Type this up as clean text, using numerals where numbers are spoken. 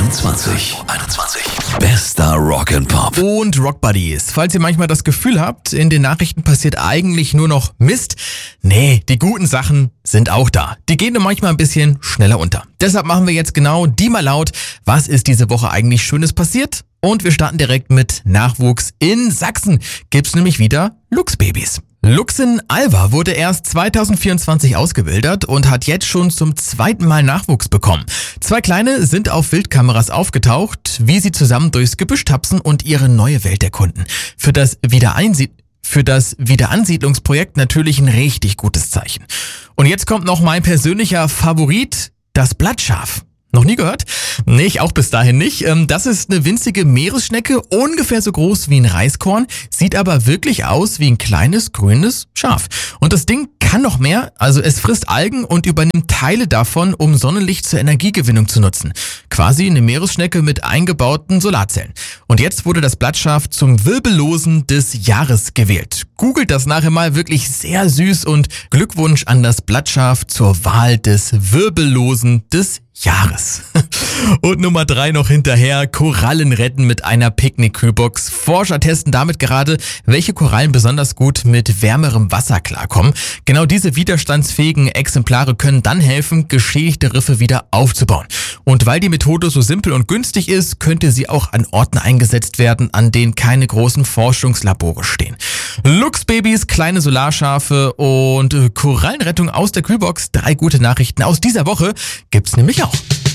21. Bester Rock'n'Pop. Und Rock Buddies. Falls ihr manchmal das Gefühl habt, in den Nachrichten passiert eigentlich nur noch Mist. Nee, die guten Sachen sind auch da. Die gehen nur manchmal ein bisschen schneller unter. Deshalb machen wir jetzt genau die mal laut. Was ist diese Woche eigentlich Schönes passiert? Und wir starten direkt mit Nachwuchs. In Sachsen gibt's nämlich wieder Luchsbabys. Luchsin Alva wurde erst 2024 ausgewildert und hat jetzt schon zum zweiten Mal Nachwuchs bekommen. Zwei Kleine sind auf Wildkameras aufgetaucht, wie sie zusammen durchs Gebüsch tapsen und ihre neue Welt erkunden. Für das Wiederansiedlungsprojekt natürlich ein richtig gutes Zeichen. Und jetzt kommt noch mein persönlicher Favorit, das Blattschaf. Noch nie gehört? Nee, ich auch bis dahin nicht. Das ist eine winzige Meeresschnecke, ungefähr so groß wie ein Reiskorn, sieht aber wirklich aus wie ein kleines grünes Schaf. Und das Ding kann noch mehr, also es frisst Algen und übernimmt Teile davon, um Sonnenlicht zur Energiegewinnung zu nutzen. Quasi eine Meeresschnecke mit eingebauten Solarzellen. Und jetzt wurde das Blattschaf zum Wirbellosen des Jahres gewählt. Googelt das nachher mal, wirklich sehr süß und Glückwunsch an das Blattschaf zur Wahl des Wirbellosen des Jahres. Und Nummer 3 noch hinterher, Korallen retten mit einer Picknickkühlbox. Forscher testen damit gerade, welche Korallen besonders gut mit wärmerem Wasser klarkommen. Genau diese widerstandsfähigen Exemplare können dann helfen, geschädigte Riffe wieder aufzubauen. Und weil die Methode so simpel und günstig ist, könnte sie auch an Orten eingesetzt werden, an denen keine großen Forschungslabore stehen. Luchsbabys, kleine Solarschafe und Korallenrettung aus der Kühlbox. 3 gute Nachrichten aus dieser Woche gibt's nämlich auch.